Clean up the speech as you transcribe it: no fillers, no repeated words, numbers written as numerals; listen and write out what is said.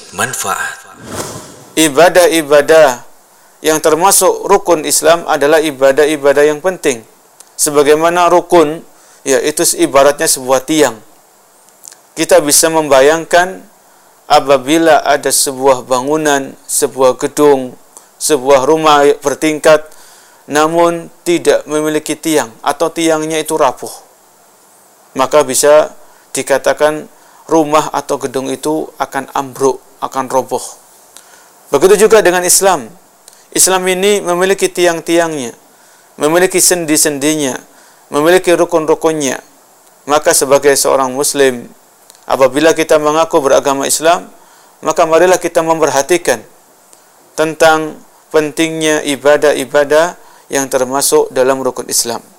manfaat. Ibadah-ibadah yang termasuk rukun Islam adalah ibadah-ibadah yang penting. Sebagaimana rukun, ya itu ibaratnya sebuah tiang. Kita bisa membayangkan apabila ada sebuah bangunan, sebuah gedung, sebuah rumah bertingkat, namun tidak memiliki tiang atau tiangnya itu rapuh, maka bisa dikatakan rumah atau gedung itu akan ambruk, akan roboh. Begitu juga dengan Islam. Islam ini memiliki tiang-tiangnya, memiliki sendi-sendinya, memiliki rukun-rukunnya. Maka sebagai seorang muslim, apabila kita mengaku beragama Islam, maka marilah kita memperhatikan tentang pentingnya ibadah-ibadah yang termasuk dalam rukun Islam.